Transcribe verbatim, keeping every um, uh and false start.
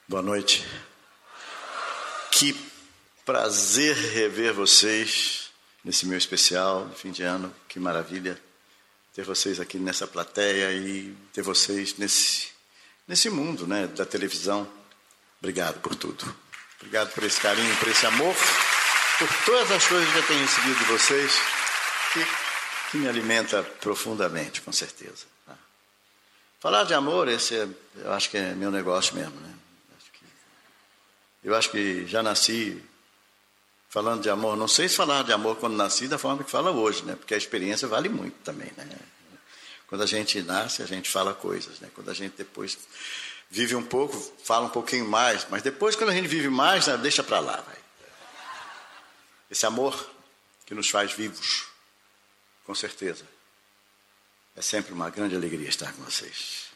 Boa noite. Que prazer rever vocês nesse meu especial de fim de ano. Que maravilha ter vocês aqui nessa plateia e ter vocês nesse, nesse mundo, né, da televisão. Obrigado por tudo. Obrigado por esse carinho, por esse amor, por todas as coisas que eu tenho recebido de vocês, que, que me alimenta profundamente, com certeza. Falar de amor, esse é, eu acho que é meu negócio mesmo, né? Eu acho que já nasci falando de amor. Não sei se falar de amor quando nasci da forma que fala hoje, né? Porque a experiência vale muito também, né? Quando a gente nasce, a gente fala coisas, né? Quando a gente depois vive um pouco, fala um pouquinho mais. Mas depois, quando a gente vive mais, né? Deixa para lá, vai. Esse amor que nos faz vivos, com certeza. É sempre uma grande alegria estar com vocês.